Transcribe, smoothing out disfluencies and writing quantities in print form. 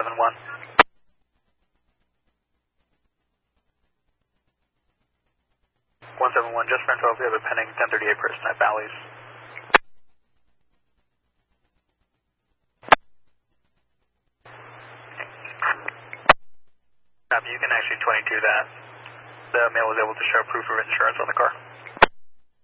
171. 171, just for info, we have a pending 1038 person at Bally's. You can actually 22 that. The male was able to show proof of insurance on the car.